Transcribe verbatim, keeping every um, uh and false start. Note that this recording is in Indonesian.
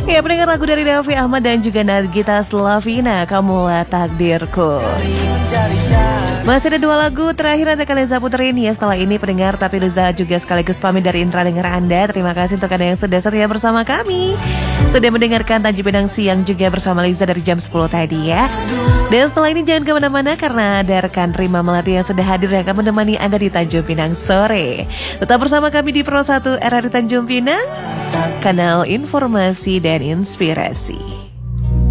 Ya, pendengar lagu dari Raffi Ahmad dan juga Nagita Slavina, Kamulah Takdirku. Masih ada dua lagu terakhir nanti kalian Reza puterin ya setelah ini pendengar. Tapi Reza juga sekaligus pamit dari Indra dengar Anda. Terima kasih untuk Anda yang sudah setia bersama kami, sudah mendengarkan Tanjung Pinang Siang juga bersama Liza dari jam sepuluh tadi ya. Dan setelah ini jangan kemana-mana karena ada rekan Rima Melati yang sudah hadir yang akan menemani Anda di Tanjung Pinang sore. Tetap bersama kami di Pro satu R R I Tanjung Pinang, kanal informasi dan inspirasi.